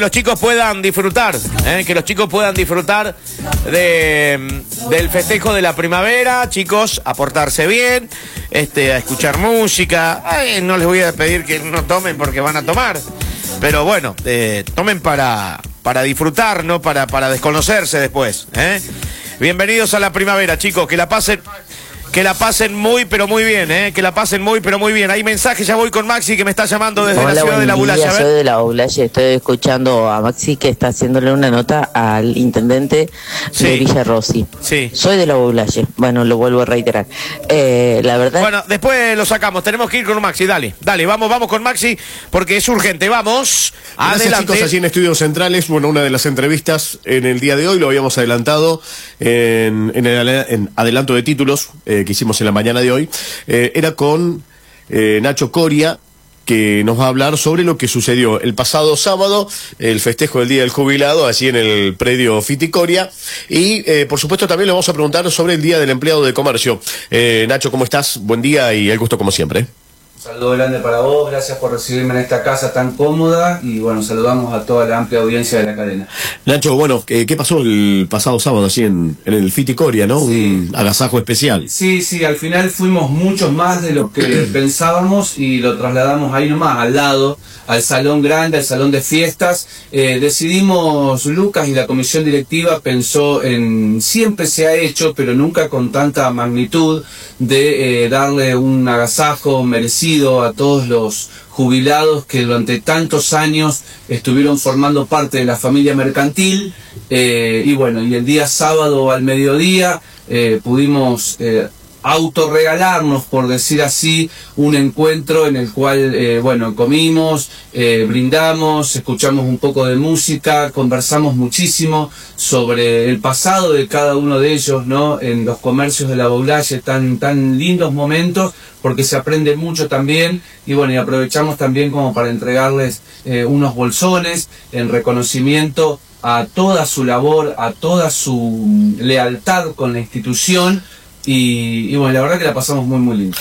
los chicos puedan disfrutar, que los chicos puedan disfrutar del festejo de la primavera, chicos, a portarse bien, a escuchar música. No les voy a pedir que no tomen porque van a tomar, pero bueno, tomen para disfrutar, no para desconocerse después. Bienvenidos a la primavera, chicos, que la pasen muy, pero muy bien, que la pasen muy, pero muy bien. Hay mensajes, ya voy con Maxi que me está llamando desde la ciudad de La Bulaya. Soy de La Bulaya, estoy escuchando a Maxi que está haciéndole una nota al intendente de Villa Rossi. Sí. Soy de La Bulaya, bueno, lo vuelvo a reiterar. La verdad... Bueno, después lo sacamos, tenemos que ir con Maxi, dale, vamos con Maxi, porque es urgente, vamos, gracias, adelante. chicos, allí en Estudios Centrales, bueno, una de las entrevistas en el día de hoy, lo habíamos adelantado en adelanto de títulos, que hicimos en la mañana de hoy, era con Nacho Coria, que nos va a hablar sobre lo que sucedió el pasado sábado, el festejo del Día del Jubilado, allí en el predio Fiticoria, y por supuesto también le vamos a preguntar sobre el Día del Empleado de Comercio. Nacho, ¿cómo estás? Buen día y el gusto como siempre. Un saludo grande para vos, gracias por recibirme en esta casa tan cómoda y bueno, saludamos a toda la amplia audiencia de la cadena. Nacho, bueno, ¿qué pasó el pasado sábado así en el Fiticoria, no? Sí. Un agasajo especial. Sí, al final fuimos muchos más de lo que pensábamos y lo trasladamos ahí nomás, al lado, al salón grande, al salón de fiestas. Decidimos, Lucas y la comisión directiva pensó en, siempre se ha hecho, pero nunca con tanta magnitud, de darle un agasajo merecido a todos los jubilados que durante tantos años estuvieron formando parte de la familia mercantil, y bueno, y el día sábado al mediodía pudimos autorregalarnos, por decir así, un encuentro en el cual, bueno, comimos, brindamos, escuchamos un poco de música, conversamos muchísimo sobre el pasado de cada uno de ellos, ¿no? En los comercios de La Bulaya, tan lindos momentos, porque se aprende mucho también, y bueno, y aprovechamos también como para entregarles unos bolsones en reconocimiento a toda su labor, a toda su lealtad con la institución. Y bueno, la verdad que la pasamos muy lindo.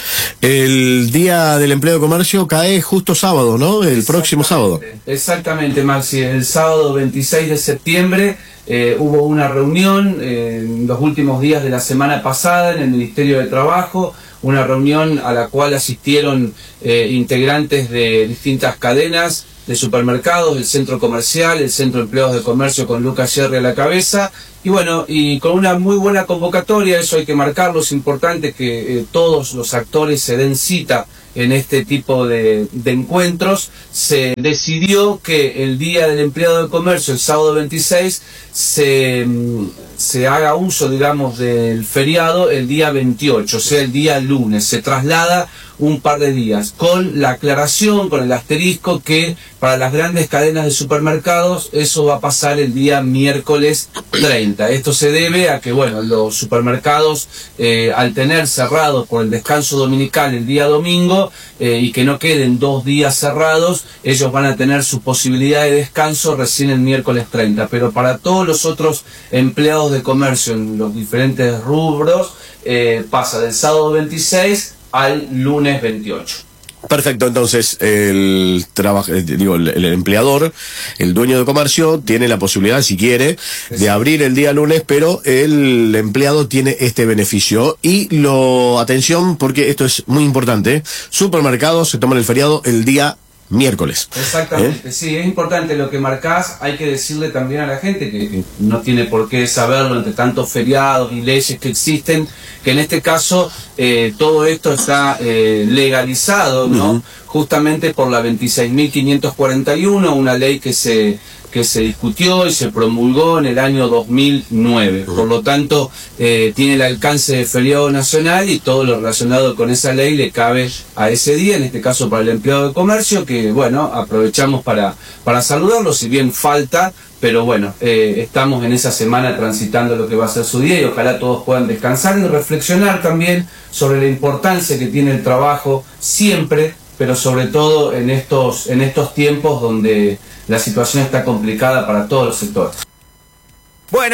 El Día del Empleo de Comercio cae justo sábado, ¿no? El próximo sábado. Exactamente, Maxi. El sábado 26 de septiembre hubo una reunión en los últimos días de la semana pasada en el Ministerio de Trabajo, una reunión a la cual asistieron integrantes de distintas cadenas de supermercados, el centro comercial, el centro de empleados de comercio con Lucas Sherry a la cabeza, y bueno, y con una muy buena convocatoria, eso hay que marcarlo, es importante que todos los actores se den cita en este tipo de encuentros. Se decidió que el Día del Empleado de Comercio, el sábado 26, se haga uso, digamos, del feriado el día 28, o sea, el día lunes, se traslada un par de días, con la aclaración, con el asterisco que para las grandes cadenas de supermercados eso va a pasar el día miércoles 30. Esto se debe a que, bueno, los supermercados al tener cerrados por el descanso dominical el día domingo y que no queden 2 días cerrados, ellos van a tener su posibilidad de descanso recién el miércoles 30. Pero para todos los otros empleados de comercio en los diferentes rubros pasa del sábado 26 al lunes 28. Perfecto, entonces el empleador, el dueño de comercio, tiene la posibilidad, si quiere, de abrir el día lunes, pero el empleado tiene este beneficio. Y atención, porque esto es muy importante, supermercados se toman el feriado el día miércoles. Exactamente, sí, es importante lo que marcás. Hay que decirle también a la gente que no tiene por qué saberlo entre tantos feriados y leyes que existen, que en este caso todo esto está legalizado, ¿no? Justamente por la 26.541, una ley que se discutió y se promulgó en el año 2009. Por lo tanto, tiene el alcance de feriado nacional y todo lo relacionado con esa ley le cabe a ese día, en este caso para el empleado de comercio, que bueno, aprovechamos para saludarlo, si bien falta, pero bueno, estamos en esa semana transitando lo que va a ser su día y ojalá todos puedan descansar y reflexionar también sobre la importancia que tiene el trabajo siempre, pero sobre todo en estos tiempos donde la situación está complicada para todos los sectores. Bueno,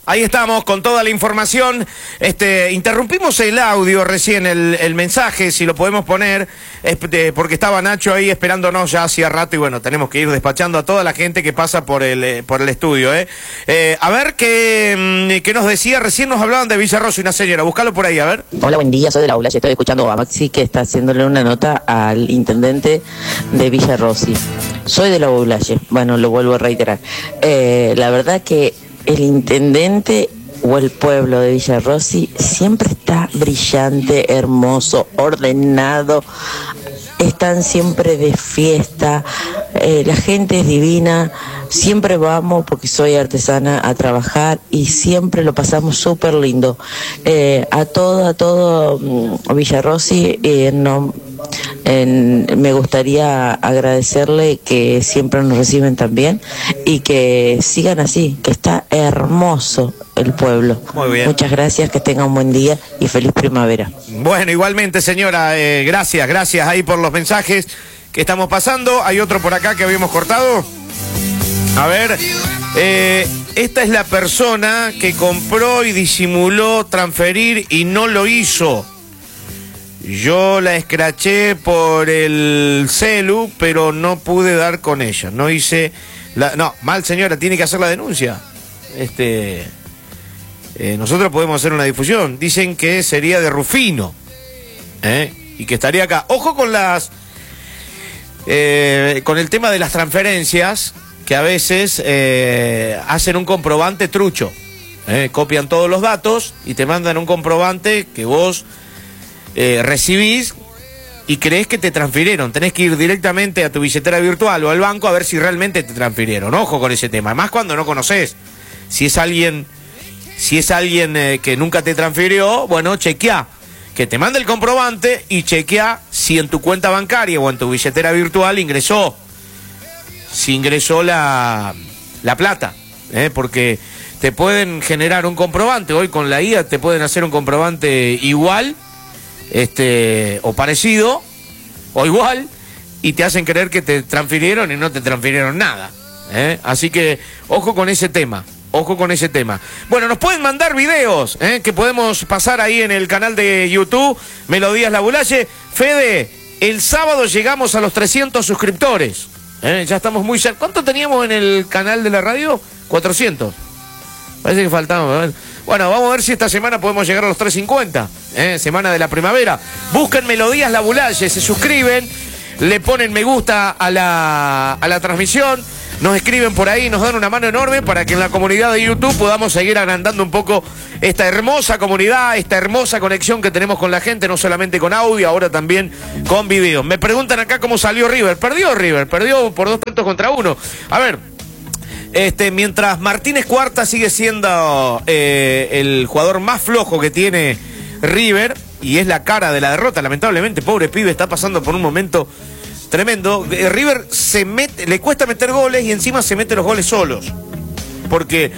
Ahí estamos con toda la información. Interrumpimos el audio recién, el mensaje, si lo podemos poner, porque estaba Nacho ahí esperándonos ya hacía rato y bueno, tenemos que ir despachando a toda la gente que pasa por el estudio. A ver, ¿qué nos decía? Recién nos hablaban de Villarrosa y una señora. Búscalo por ahí, a ver. Hola, buen día, soy de la Ulaye. Estoy escuchando a Maxi que está haciéndole una nota al intendente de Villarrosa. Soy de la Ulaye. Bueno, lo vuelvo a reiterar. La verdad que el intendente o el pueblo de Villarrosa siempre está brillante, hermoso, ordenado, están siempre de fiesta, la gente es divina, siempre vamos, porque soy artesana, a trabajar y siempre lo pasamos súper lindo. A todo Villarrosa, me gustaría agradecerle que siempre nos reciben tan bien y que sigan así, que está hermoso el pueblo. Muy bien. Muchas gracias, que tengan un buen día y feliz primavera. Bueno, igualmente, señora, gracias ahí por los mensajes que estamos pasando. Hay otro por acá que habíamos cortado. A ver, esta es la persona que compró y disimuló transferir y no lo hizo. Yo la escraché por el celu, pero no pude dar con ella. No hice... No, mal, señora, tiene que hacer la denuncia. Nosotros podemos hacer una difusión. Dicen que sería de Rufino. Y que estaría acá. Ojo con con el tema de las transferencias, que a veces hacen un comprobante trucho. Copian todos los datos y te mandan un comprobante que vos... recibís y crees que te transfirieron. Tenés que ir directamente a tu billetera virtual o al banco a ver si realmente te transfirieron. Ojo con ese tema, más cuando no conoces. Si es alguien que nunca te transfirió, bueno, chequeá, que te mande el comprobante y chequeá si en tu cuenta bancaria o en tu billetera virtual si ingresó la plata, porque te pueden generar un comprobante. Hoy con la IA te pueden hacer un comprobante igual, o parecido, o igual, y te hacen creer que te transfirieron y no te transfirieron nada. Así que, ojo con ese tema. Ojo con ese tema. Bueno, nos pueden mandar videos, que podemos pasar ahí en el canal de YouTube, Melodías La Ulaye. Fede, el sábado llegamos a los 300 suscriptores. Ya estamos muy cerca. ¿Cuánto teníamos en el canal de la radio? 400. Parece que faltaba. Bueno, vamos a ver si esta semana podemos llegar a los 350. Semana de la primavera. Busquen Melodías La Ulaye, se suscriben, le ponen me gusta a la transmisión, nos escriben por ahí, nos dan una mano enorme para que en la comunidad de YouTube podamos seguir agrandando un poco esta hermosa comunidad, esta hermosa conexión que tenemos con la gente, no solamente con audio, ahora también con video. Me preguntan acá cómo salió River. Perdió por 2-1. A ver, mientras Martínez Cuarta sigue siendo el jugador más flojo que tiene River, y es la cara de la derrota, lamentablemente, pobre pibe, está pasando por un momento tremendo. River le cuesta meter goles y encima se mete los goles solos, porque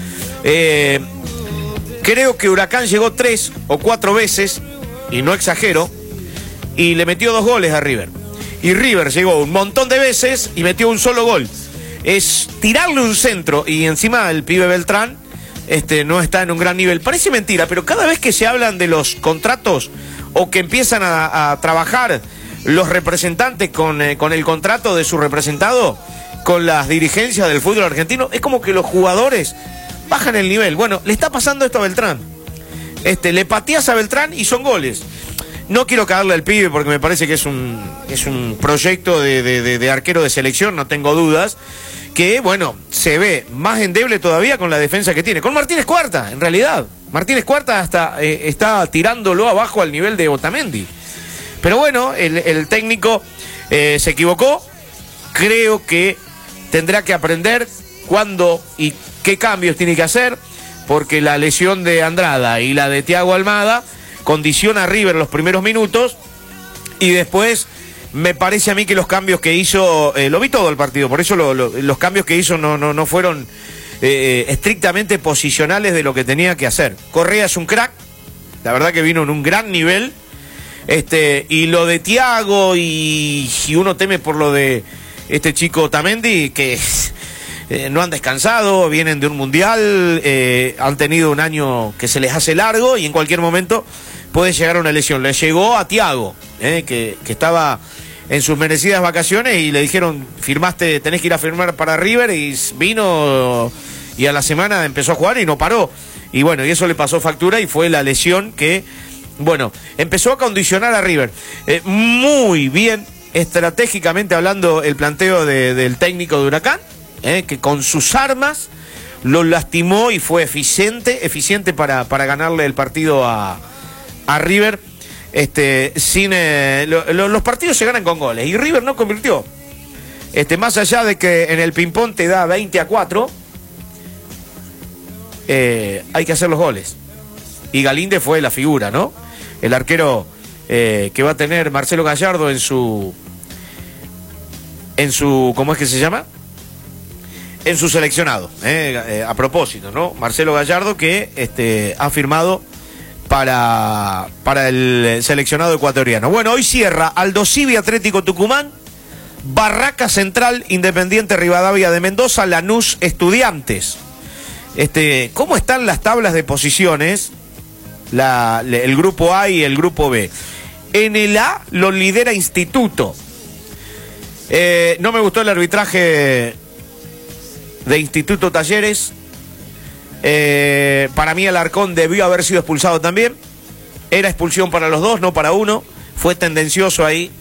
creo que Huracán llegó 3 o 4 veces, y no exagero, y le metió 2 goles a River, y River llegó un montón de veces y metió un solo gol. Es tirarle un centro, y encima el pibe Beltrán no está en un gran nivel. Parece mentira, pero cada vez que se hablan de los contratos o que empiezan a trabajar los representantes con el contrato de su representado, con las dirigencias del fútbol argentino, es como que los jugadores bajan el nivel. Bueno, le está pasando esto a Beltrán. Le pateas a Beltrán y son goles. No quiero caerle al pibe porque me parece que es un proyecto de arquero de selección, no tengo dudas, que, bueno, se ve más endeble todavía con la defensa que tiene. Con Martínez Cuarta, en realidad. Martínez Cuarta hasta está tirándolo abajo al nivel de Otamendi. Pero bueno, el técnico se equivocó. Creo que tendrá que aprender cuándo y qué cambios tiene que hacer, porque la lesión de Andrada y la de Thiago Almada condiciona a River los primeros minutos, y después me parece a mí que los cambios que hizo, lo vi todo el partido, por eso los cambios que hizo no fueron estrictamente posicionales de lo que tenía que hacer. Correa es un crack, la verdad que vino en un gran nivel, y lo de Thiago y uno teme por lo de este chico Otamendi, que no han descansado, vienen de un mundial, han tenido un año que se les hace largo y en cualquier momento puede llegar a una lesión. Le llegó a Thiago, que estaba en sus merecidas vacaciones y le dijeron, firmaste, tenés que ir a firmar para River, y vino y a la semana empezó a jugar y no paró. Y bueno, y eso le pasó factura y fue la lesión que, bueno, empezó a condicionar a River. Muy bien, estratégicamente hablando, el planteo del técnico de Huracán, que con sus armas lo lastimó y fue eficiente para ganarle el partido a River. Los partidos se ganan con goles y River no convirtió. Más allá de que en el ping-pong te da 20-4, hay que hacer los goles. Y Galíndez fue la figura, ¿no? El arquero que va a tener Marcelo Gallardo en su ¿cómo es que se llama? En su seleccionado, a propósito, ¿no? Marcelo Gallardo que ha firmado para el seleccionado ecuatoriano. Bueno, hoy cierra Aldosivi Atlético Tucumán, Barraca Central Independiente Rivadavia de Mendoza, Lanús Estudiantes. ¿Cómo están las tablas de posiciones? El grupo A y el grupo B. En el A lo lidera Instituto. No me gustó el arbitraje de Instituto Talleres. Para mí Alarcón debió haber sido expulsado también. Era expulsión para los dos, no para uno. Fue tendencioso ahí.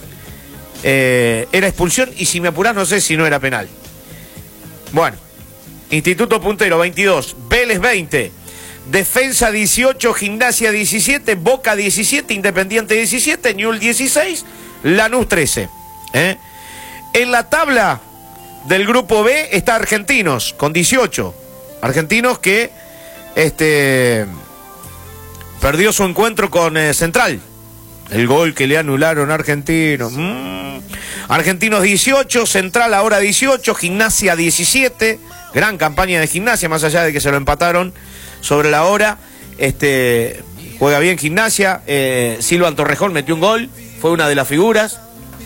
Era expulsión y si me apurás no sé si no era penal. Bueno, Instituto puntero 22, Vélez 20, Defensa 18, Gimnasia 17, Boca 17, Independiente 17, Ñul 16, Lanús 13. En la tabla del grupo B está Argentinos con 18. Argentinos que perdió su encuentro con Central. El gol que le anularon a Argentinos. Argentinos 18, Central ahora 18, Gimnasia 17. Gran campaña de Gimnasia, más allá de que se lo empataron sobre la hora. Juega bien Gimnasia. Silvan Torrejón metió un gol, fue una de las figuras.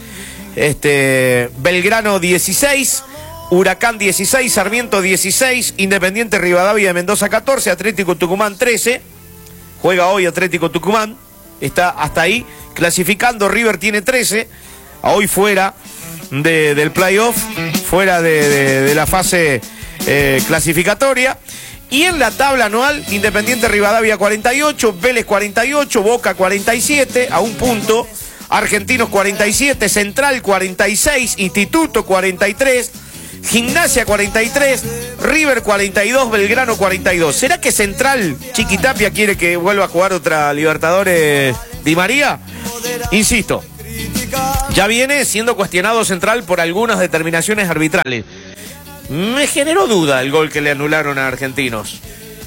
Belgrano 16, Huracán 16, Sarmiento 16, Independiente Rivadavia de Mendoza 14, Atlético Tucumán 13. Juega hoy Atlético Tucumán, está hasta ahí clasificando. River tiene 13, hoy fuera del playoff, fuera de la fase clasificatoria. Y en la tabla anual, Independiente Rivadavia 48, Vélez 48, Boca 47, a un punto. Argentinos 47, Central 46, Instituto 43, Gimnasia 43, River 42, Belgrano 42. ¿Será que Central, Chiquitapia, quiere que vuelva a jugar otra Libertadores Di María? Insisto, ya viene siendo cuestionado Central por algunas determinaciones arbitrales. Me generó duda el gol que le anularon a Argentinos.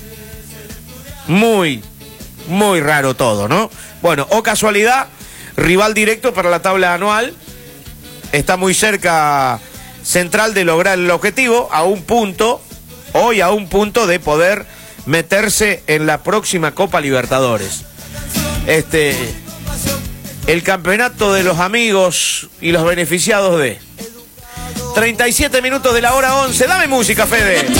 Muy, muy raro todo, ¿no? Bueno, o casualidad, rival directo para la tabla anual. Está muy cerca Central de lograr el objetivo, a un punto, hoy a un punto de poder meterse en la próxima Copa Libertadores. El campeonato de los amigos y los beneficiados de 37 minutos de la hora 11. Dame música, Fede.